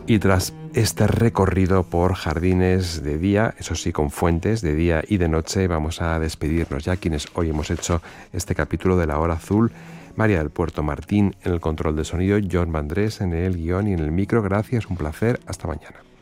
Y tras este recorrido por jardines de día, eso sí, con fuentes de día y de noche, vamos a despedirnos ya quienes hoy hemos hecho este capítulo de La Hora Azul. María del Puerto Martín en el control de sonido, John Vandrés en el guión y en el micro. Gracias, un placer. Hasta mañana.